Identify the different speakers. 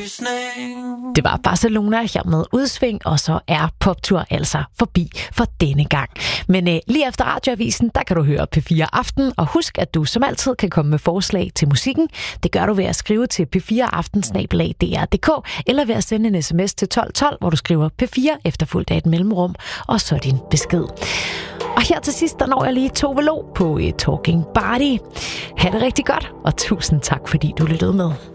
Speaker 1: Det var Barcelona her med udsving, og så er Poptur altså forbi for denne gang. Men lige efter radioavisen, der kan du høre P4 Aften, og husk, at du som altid kan komme med forslag til musikken. Det gør du ved at skrive til p4aften@dr.dk, eller ved at sende en sms til 1212, hvor du skriver P4 efterfulgt af et mellemrum, og så din besked. Og her til sidst, der når jeg lige Tove Lo på Talking Body. Ha' det rigtig godt, og tusind tak, fordi du lyttede med.